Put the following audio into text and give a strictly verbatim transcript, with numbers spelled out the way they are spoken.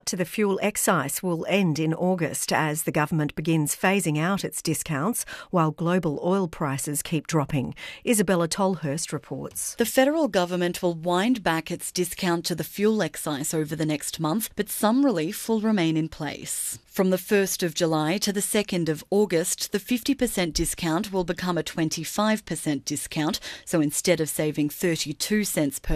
To the fuel excise will end in August as the government begins phasing out its discounts while global oil prices keep dropping. Isabella Tolhurst reports. The federal government will wind back its discount to the fuel excise over the next month, but some relief will remain in place. From the first of July to the second of August, the fifty percent discount will become a twenty-five percent discount, so instead of saving thirty-two cents per